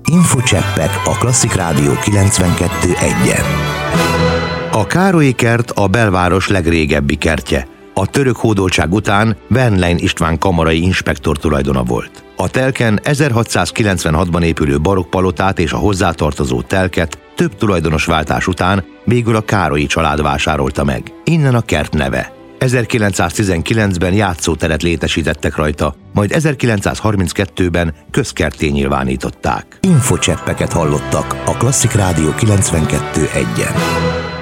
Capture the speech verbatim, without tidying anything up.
Infocseppek a Klasszik Rádió kilencvenkettő egyen. A Károlyi kert a belváros legrégebbi kertje. A török hódoltság után Wernlein István kamarai inspektor tulajdona volt. A telken ezerhatszázkilencvenhatban épülő barokkpalotát és a hozzátartozó telket több tulajdonosváltás után végül a Károlyi család vásárolta meg. Innen a kert neve. ezerkilencszáztizenkilencben játszóteret létesítettek rajta, majd ezerkilencszázharminckettőben közkertté nyilvánították. Infocseppeket hallottak a Klasszik Rádió kilencvenkettő egyen.